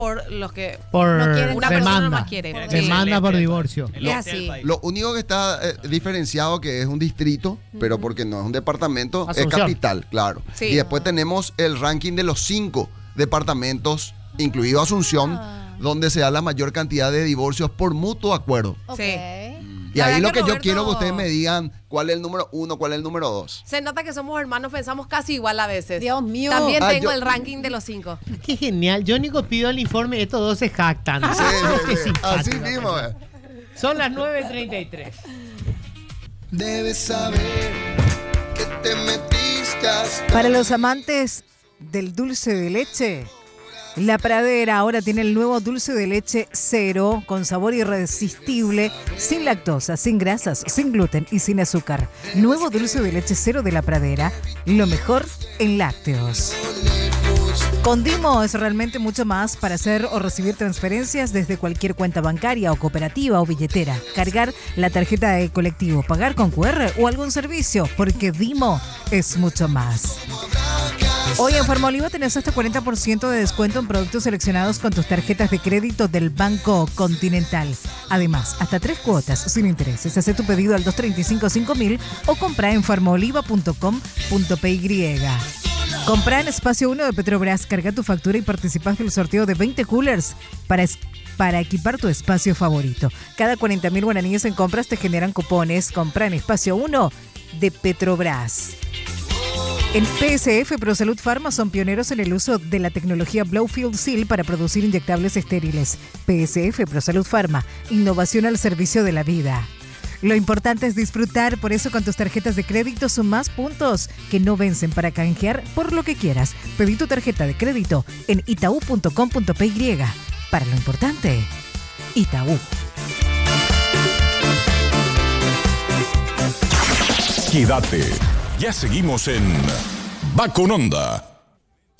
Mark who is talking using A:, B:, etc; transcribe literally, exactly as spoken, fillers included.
A: por los que
B: por
A: no quieren, una
B: demanda,
A: persona no más quiere.
B: por
A: Sí.
B: demanda por divorcio.
A: Es así.
C: Lo único que está eh, diferenciado que es un distrito, uh-huh. pero porque no es un departamento, Asunción. Es capital, claro. Sí. Y después tenemos el ranking de los cinco departamentos, incluido Asunción, ah. donde se da la mayor cantidad de divorcios por mutuo acuerdo.
A: Okay.
C: Sí. Y la ahí lo que, que Roberto, yo quiero que ustedes me digan cuál es el número uno, cuál es el número dos.
A: Se nota que somos hermanos, pensamos casi igual a veces.
D: Dios mío.
A: También
C: ah,
A: tengo
C: yo,
A: el ranking de los cinco.
B: Qué genial. Yo único pido el informe, estos dos se jactan.
C: Sí, sí, sí. Así mismo. Eh.
B: Son las nueve treinta y tres.
E: Debes saber que te metiste hasta...
D: Para los amantes del dulce de leche, La Pradera ahora tiene el nuevo dulce de leche cero, con sabor irresistible, sin lactosa, sin grasas, sin gluten y sin azúcar. Nuevo dulce de leche cero de La Pradera, lo mejor en lácteos. Con Dimo es realmente mucho más para hacer o recibir transferencias desde cualquier cuenta bancaria o cooperativa o billetera. Cargar la tarjeta de colectivo, pagar con cu erre o algún servicio, porque Dimo es mucho más. Hoy en Farmoliva tenés hasta cuarenta por ciento de descuento en productos seleccionados con tus tarjetas de crédito del Banco Continental. Además, hasta tres cuotas sin intereses. Haz tu pedido al dos tres cinco cinco mil o compra en farmoliva punto com punto pe ye. Compra en Espacio uno de Petrobras, carga tu factura y participas del sorteo de veinte coolers para, es, para equipar tu espacio favorito. Cada cuarenta mil guaraníes en compras te generan cupones. Compra en Espacio uno de Petrobras. En P S F ProSalud Pharma son pioneros en el uso de la tecnología Blowfield Seal para producir inyectables estériles. P S F ProSalud Pharma, innovación al servicio de la vida. Lo importante es disfrutar, por eso con tus tarjetas de crédito son más puntos que no vencen para canjear por lo que quieras. Pedí tu tarjeta de crédito en itaú punto com punto pe ye. Para lo importante, Itaú.
F: Quédate. Ya seguimos en Va con Onda.